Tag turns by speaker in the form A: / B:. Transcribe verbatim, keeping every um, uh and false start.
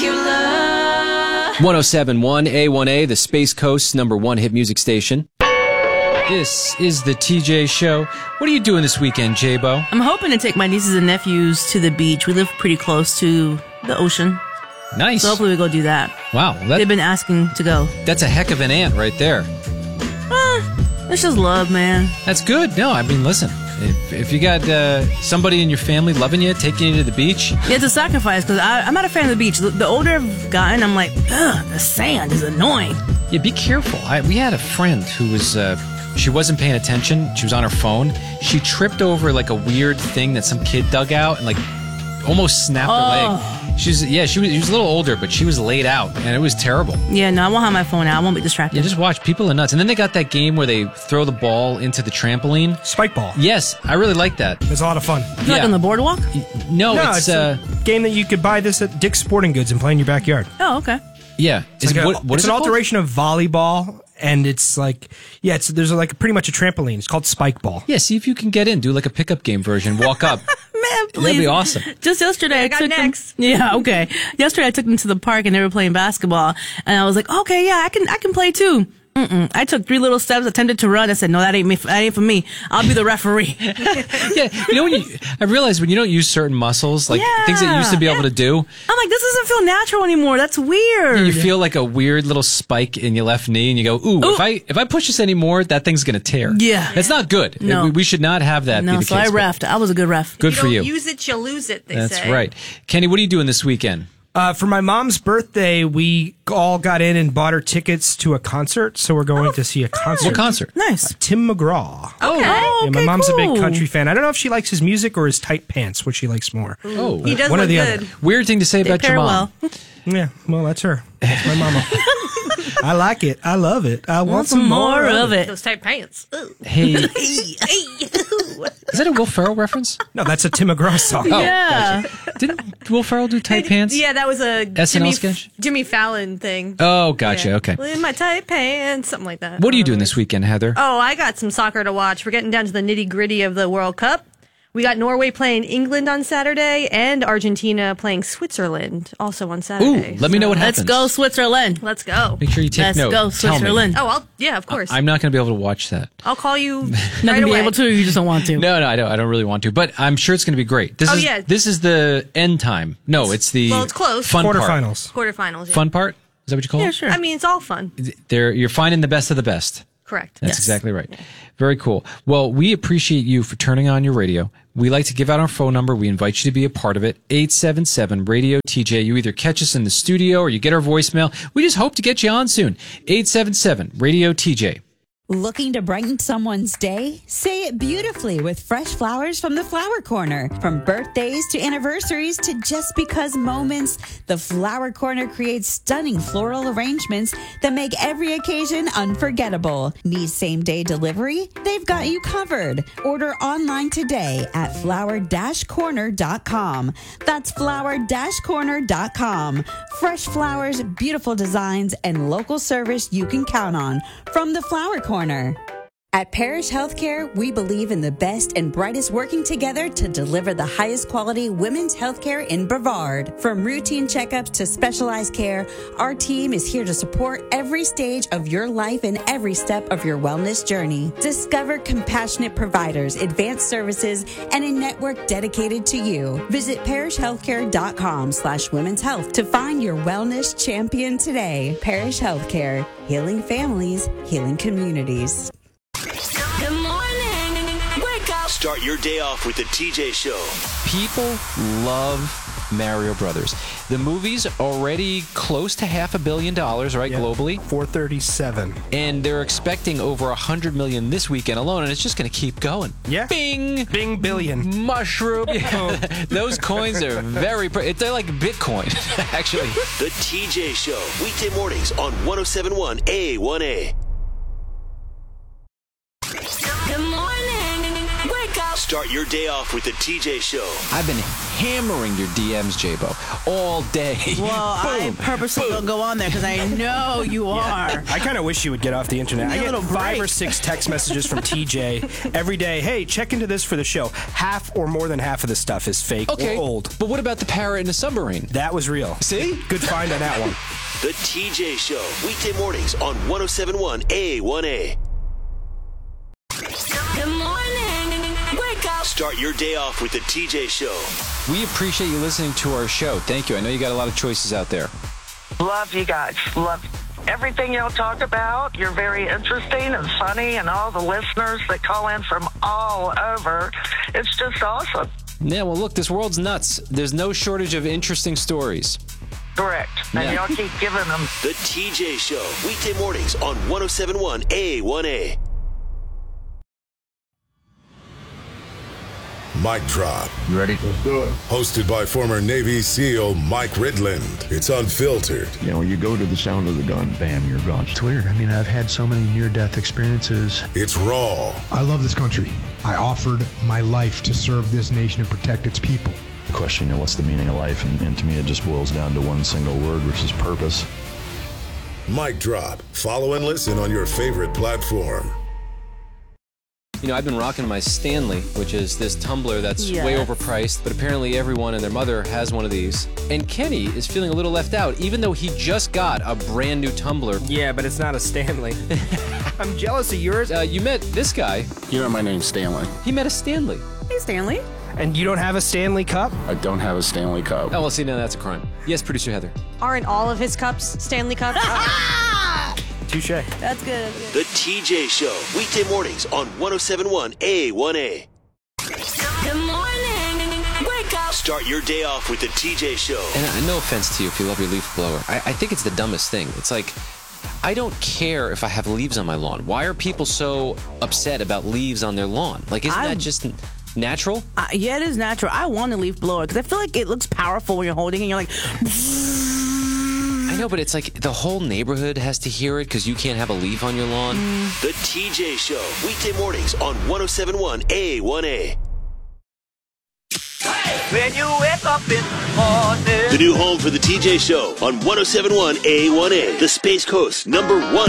A: Dracula.
B: one oh seven point one A one A, the Space Coast's number one hit music station. This is the T J Show. What are you doing this weekend, J-Bo?
A: I'm hoping to take my nieces and nephews to the beach. We live pretty close to the ocean.
B: Nice.
A: So hopefully we go do that.
B: Wow. That,
A: They've been asking to go.
B: That's a heck of an aunt right there.
A: Uh, it's just love, man.
B: That's good. No, I mean, listen. If, if you got uh, somebody in your family loving you, taking you to the beach.
A: Yeah, it's a sacrifice because I'm not a fan of the beach. The, the older I've gotten, I'm like, ugh, the sand is annoying.
B: Yeah, be careful. I, we had a friend who was... Uh, She wasn't paying attention. She was on her phone. She tripped over like a weird thing that some kid dug out and like almost snapped
A: oh.
B: her leg. She's yeah, she was, she was a little older, but she was laid out and it was terrible.
A: Yeah, no, I won't have my phone out. I won't be distracted.
B: Yeah, just watch. People are nuts. And then they got that game where they throw the ball into the trampoline.
C: Spike ball.
B: Yes, I really like that.
C: It's a lot of fun.
A: Like yeah. on the boardwalk?
B: No,
C: no
B: it's,
C: it's
B: uh,
C: a game that you could buy this at Dick's Sporting Goods and play in your backyard.
A: Oh, okay.
B: Yeah.
C: It's,
B: is,
C: like
B: what,
C: a,
B: what
C: it's
B: is
C: an
B: it
C: alteration of volleyball. And it's like, yeah, it's there's like pretty much a trampoline. It's called Spike Ball.
B: Yeah, see if you can get in. Do like a pickup game version. Walk up.
A: Man, please.
B: That'd be awesome.
A: Just yesterday, I,
D: I got
A: took
D: next.
A: them. Yeah, okay. Yesterday, I took them to the park and they were playing basketball, and I was like, okay, yeah, I can, I can play too. Mm-mm. I took three little steps, attempted to run. I said, no, that ain't me. That ain't for me. I'll be the referee.
B: Yeah, you know when you, I realized when you don't use certain muscles, like
A: yeah.
B: things that you used to be able to do.
A: I'm like, this doesn't feel natural anymore. That's weird.
B: You feel like a weird little spike in your left knee, and you go, "Ooh,
A: Ooh.
B: if I if I push this anymore, that thing's gonna tear."
A: Yeah,
B: it's not good.
A: No.
B: We, we should not have that.
A: No,
B: be the
A: so
B: case,
A: I refed. I was a good ref.
B: Good
D: you
B: for
D: don't
B: you.
D: Use it, you lose it. They
B: That's
D: say.
B: right. Kenny, what are you doing this weekend?
C: Uh, for my mom's birthday, we all got in and bought her tickets to a concert, so we're going
A: Oh,
C: to see a concert.
B: What concert?
A: Nice.
C: Uh, Tim McGraw.
D: Okay.
A: Oh,
C: Yeah, my
A: okay,
C: mom's
A: cool.
C: a big country fan. I don't know if she likes his music or his tight pants, which she likes more.
B: Oh,
D: He does
C: One or
D: look
C: the
D: good.
C: other.
B: weird thing to say
A: They
B: about your
A: pair
B: mom.
A: well.
C: Yeah, well, that's her. That's my mama. I like it. I love it. I want,
A: Want
C: some more
A: of it.
D: Those tight pants. Ooh.
B: Hey,
D: Hey.
B: is that a Will Ferrell reference?
C: No, that's a Tim McGraw song.
B: Oh,
A: Yeah.
B: gotcha. Didn't Will Ferrell do tight pants?
D: Yeah, that was a
B: S N L
D: Jimmy,
B: sketch?
D: Jimmy Fallon thing.
B: Oh, gotcha.
D: Yeah.
B: Okay.
D: In my tight pants, something like that.
B: What are you
D: I don't
B: doing
D: know.
B: this weekend, Heather?
D: Oh, I got some soccer to watch. We're getting down to the nitty gritty of the World Cup. We got Norway playing England on Saturday and Argentina playing Switzerland also on
B: Ooh,
D: Saturday.
B: let me know what
A: Let's
B: happens.
A: go, Switzerland.
D: Let's go.
B: Make sure you take
A: Let's
B: note.
A: go,
B: Tell me.
A: Switzerland.
D: Oh, I'll, yeah, of course.
B: I'm not going to be able to watch that.
D: I'll call you
A: Not
D: right
A: gonna be
D: away.
A: able to. Or you just don't want to.
B: No, no, I don't. I don't really want to, but I'm sure it's going to be great. This
D: Oh,
B: is
D: yeah.
B: this is the end time. No, it's the
D: Well, it's close.
B: fun part.
C: Quarterfinals.
D: Quarterfinals. Yeah.
B: Fun part. Is that what you call
A: Yeah,
B: it?
A: sure.
D: I mean, it's all fun.
B: They're, you're finding the best of the best.
D: Correct.
B: That's
A: Yes.
B: exactly right. Very cool. Well, we appreciate you for turning on your radio. We like to give out our phone number. We invite you to be a part of it. eight seven seven radio T J. You either catch us in the studio or you get our voicemail. We just hope to get you on soon. eight seven seven radio T J.
E: Looking to brighten someone's day? Say it beautifully with fresh flowers from the Flower Corner. From birthdays to anniversaries to just because moments, the Flower Corner creates stunning floral arrangements that make every occasion unforgettable. Need same day delivery? They've got you covered. Order online today at flower dash corner dot com. That's flower dash corner dot com. Fresh flowers, beautiful designs, and local service you can count on from the Flower Corner. At Parish Healthcare, we believe in the best and brightest working together to deliver the highest quality women's healthcare in Brevard. From routine checkups to specialized care, our team is here to support every stage of your life and every step of your wellness journey. Discover compassionate providers, advanced services, and a network dedicated to you. Visit parish healthcare dot com slash women's health to find your wellness champion today. Parish Healthcare, healing families, healing communities.
F: Good morning. Wake up.
G: Start your day off with the T J Show.
B: People love Mario Brothers. The movie's already close to half a billion dollars, right,
C: Yeah.
B: globally?
C: four thirty-seven.
B: And they're expecting over a hundred million this weekend alone, and it's just going to keep going.
C: Yeah.
B: Bing!
C: Bing billion.
B: Mushroom. Yeah. Those coins are very, pre- they're like Bitcoin, actually.
G: The T J Show. Weekday mornings on one oh seven point one A one A.
F: Good morning. Wake up.
G: Start your day off with the T J Show.
H: I've been hammering your D Ms, J-Bo, all day.
A: Well, I purposely don't go on there because I know you are.
C: I kind of wish you would get off the internet. I
A: Need a
C: get
A: little
C: five
A: break.
C: or six text messages from T J every day. Hey, check into this for the show. Half or more than half of the stuff is fake
H: Okay,
C: or old.
H: but what about the parrot in the submarine?
C: That was real.
H: See?
C: Good find on that one.
G: The T J Show, weekday mornings on one oh seven point one A one A.
F: Good morning. Wake up.
G: Start your day off with the T J Show.
H: We appreciate you listening to our show. Thank you. I know you got a lot of choices out there.
I: Love you guys. Love everything y'all talk about. You're very interesting and funny, and all the listeners that call in from all over. It's just awesome.
H: Yeah, well, look, this world's nuts. There's no shortage of interesting stories.
I: Correct. And
H: Yeah.
I: y'all keep giving them.
G: The T J Show, weekday mornings on one oh seven point one A one A.
J: Mic Drop.
K: You ready? Let's do it.
J: Hosted by former Navy SEAL Mike Ridland. It's unfiltered.
K: You know, you go to the sound of the gun, bam, you're gone.
L: It's weird. I mean, I've had so many near-death experiences.
J: It's raw.
L: I love this country. I offered my life to serve this nation and protect its people.
K: The question, you know, what's the meaning of life? And, and to me, it just boils down to one single word, which is purpose.
J: Mic Drop. Follow and listen on your favorite platform.
H: You know, I've been rocking my Stanley, which is this tumbler that's
A: Yes.
H: way overpriced, but apparently everyone and their mother has one of these. And Kenny is feeling a little left out, even though he just got a brand new tumbler.
C: Yeah, but it's not a Stanley. I'm jealous of yours.
H: Uh, you met this guy.
K: You know, my name's Stanley.
H: He met a Stanley.
A: Hey, Stanley.
C: And you don't have a Stanley Cup?
K: I don't have a Stanley Cup.
H: Oh, well, see, now that's a crime. Yes, producer Heather.
D: Aren't all of his cups Stanley Cups?
C: Touche.
A: That's good. That's good.
G: The T J Show, weekday mornings on one oh seven point one A one A.
F: Good morning. Wake up.
G: Start your day off with the T J Show.
H: And uh, no offense to you if you love your leaf blower. I, I think it's the dumbest thing. It's like, I don't care if I have leaves on my lawn. Why are people so upset about leaves on their lawn? Like, isn't
A: I'm-
H: that just natural?
A: Uh, yeah, it is natural. I want a leaf blower because I feel like it looks powerful when you're holding it and you're like,
H: I know, but it's like the whole neighborhood has to hear it because you can't have a leaf on your lawn.
G: The T J Show, weekday mornings on one oh seven point one A one A.
I: When you wake up in the morning.
G: The new home for the T J Show on one oh seven point one A one A, the Space Coast number one.